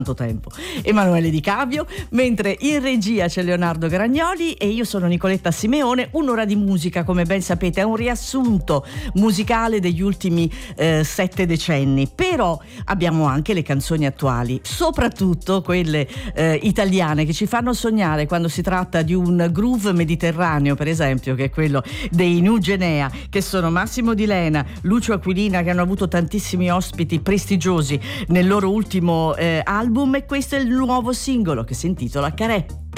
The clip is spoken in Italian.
tempo. Emanuele Di Cavio, mentre in regia c'è Leonardo Gragnoli e io sono Nicoletta Simeone. Un'ora di musica, come ben sapete, è un riassunto musicale degli ultimi 7 decenni, però abbiamo anche le canzoni attuali, soprattutto quelle italiane che ci fanno sognare quando si tratta di un groove mediterraneo, per esempio, che è quello dei New Genea, che sono Massimo Di Lena, Lucio Aquilina, che hanno avuto tantissimi ospiti prestigiosi nel loro ultimo album, e questo è il nuovo singolo che si intitola Carè.